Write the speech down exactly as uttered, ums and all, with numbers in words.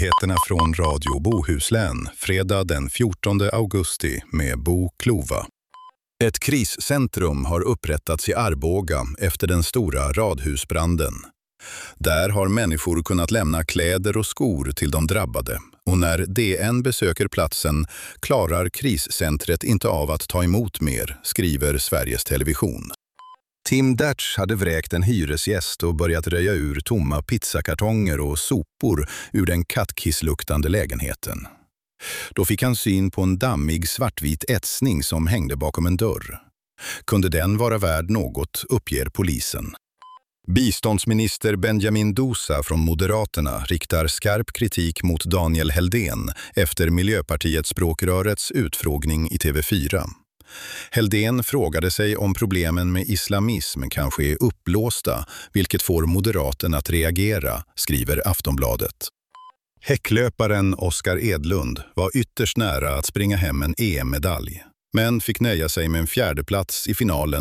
Nyheterna från Radio Bohuslän, fredag den fjortonde augusti med Bo Klova. Ett kriscentrum har upprättats i Arboga efter den stora radhusbranden. Där har människor kunnat lämna kläder och skor till de drabbade. Och när D N besöker platsen klarar kriscentret inte av att ta emot mer, skriver Sveriges Television. Tim Dertz hade vräkt en hyresgäst och börjat röja ur tomma pizzakartonger och sopor ur den kattkissluktande lägenheten. Då fick han syn på en dammig svartvit etsning som hängde bakom en dörr. Kunde den vara värd något, uppger polisen. Biståndsminister Benjamin Dousa från Moderaterna riktar skarp kritik mot Daniel Heldén efter Miljöpartiets språkrörets utfrågning i T V fyra. Heldén frågade sig om problemen med islamism kanske är uppblåsta, vilket får Moderaterna att reagera, skriver Aftonbladet. Häcklöparen Oskar Edlund var ytterst nära att springa hem en E M-medalj, men fick nöja sig med en fjärde plats i finalen